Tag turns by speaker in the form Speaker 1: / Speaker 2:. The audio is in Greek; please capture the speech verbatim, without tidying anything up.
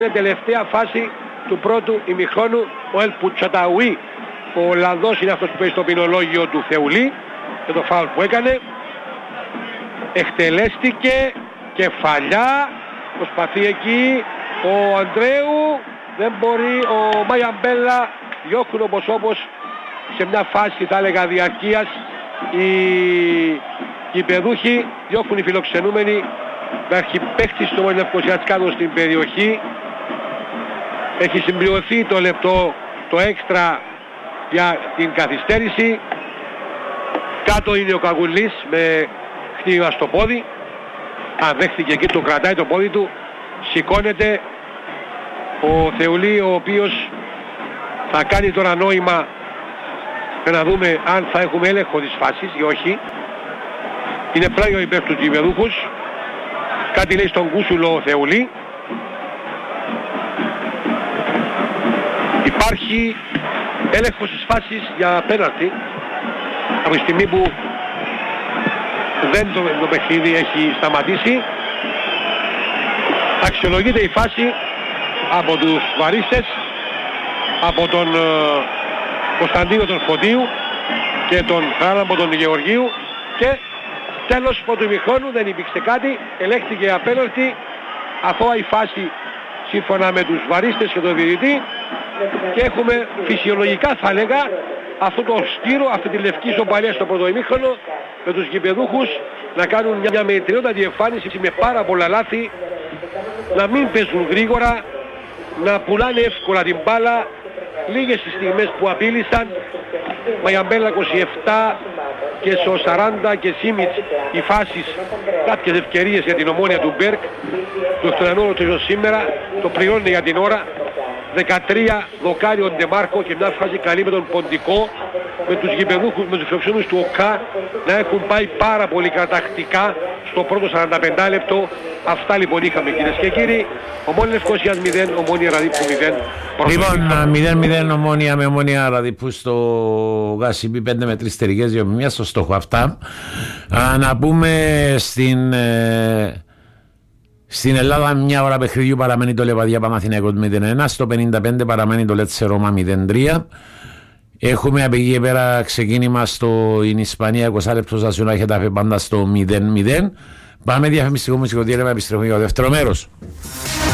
Speaker 1: Είναι τελευταία φάση του πρώτου ημιχρόνου. Ο Ελ Πουτσοταουί, ο Ολλανδός, είναι αυτός που παίζει στο ποινολόγιο του Θεουλή και το φάουλ που έκανε. Εκτελέστηκε, κεφαλιά, προσπαθεί εκεί ο Ανδρέου, δεν μπορεί, ο Μαγιαμπέλα, διώχνουν όπως όπως σε μια φάση θα έλεγα διαρκείας οι γηπεδούχοι, διώχνουν οι φιλοξενούμενοι με αρχιπαίχτη στο Μονελευκοσιατσκάδο στην περιοχή. Έχει συμπληρωθεί το λεπτό το έξτρα για την καθυστέρηση. Κάτω είναι ο Καγουλής με χτύπημα στο πόδι. Αν δέχθηκε εκεί, το κρατάει το πόδι του, σηκώνεται ο Θεουλή, ο οποίος θα κάνει τώρα νόημα και να δούμε αν θα έχουμε έλεγχο της φάσης ή όχι. Είναι πλάγιο υπέρ τους γηπεδούχους. Κάτι λέει στον Κούσουλο ο Θεουλή. Υπάρχει έλεγχος της φάσης για πέναλτι από τη στιγμή που δεν το, το παιχνίδι έχει σταματήσει. Αξιολογείται η φάση από τους βαρίστες, από τον ε, Κωνσταντίνο τον Φωτίου και τον Χάλαμπο τον Γεωργίου, και τέλος πρώτου ημιχρόνου δεν υπήρξε κάτι, ελέγχθηκε απέναντι, αθώα η φάση σύμφωνα με τους βαρίστες και τον διαιτητή, και έχουμε φυσιολογικά θα λέγα αυτό το σκύρο, αυτή τη λευκή σοπαλία στο πρώτο ημίχρονο, με τους γηπεδούχους να κάνουν μια, μια μετριότατη εμφάνιση με πάρα πολλά λάθη, να μην παίζουν γρήγορα, να πουλάνε εύκολα την μπάλα. Λίγες τις στιγμές που απείλησαν, Μαγιαμπέλα είκοσι επτά και στο σαράντα και Σίμιτς οι φάσεις, κάποιες ευκαιρίες για την Ομόνια του Μπέρκ. Το Εκτονανόρο το σήμερα το πληρώνει για την ώρα. δεκατρία δοκάρι ο Ντεμάρκο και μια φάση καλή με τον Ποντικό, με τους γηπεδούχους, με τους φιλοξενούμενους του ΟΚΑ να έχουν πάει πάρα πολύ κατακτικά στο πρώτο σαράντα πέντε λεπτό. Αυτά λοιπόν είχαμε, κυρίες και κύριοι. Ομόνια Λευκοσίας μηδέν, Ομόνια Ραδίππου μηδέν.
Speaker 2: Λοιπόν, μηδέν μηδέν Ομόνια με Ομόνια Ραδίππου στο Γάσιμπι, πέντε με τρεις τελικές, δύο με μία στο στόχο αυτά. Α, να πούμε στην... Ε... Στην Ελλάδα μια ώρα παιχνιδιού παραμένει το Λεβαδία Παναθηναϊκός μηδέν ένα, στο πενήντα πέντε παραμένει το Λέτσε Ρώμα μηδέν τρία. Έχουμε από εκεί πέρα ξεκίνημα στην Ισπανία, είκοσι λεπτό στασιόνα Χετάφε πάντα στο μηδέν μηδέν. Πάμε διαφημιστικό μουσικό διέλευμα, επιστρέφουμε για το δεύτερο μέρος.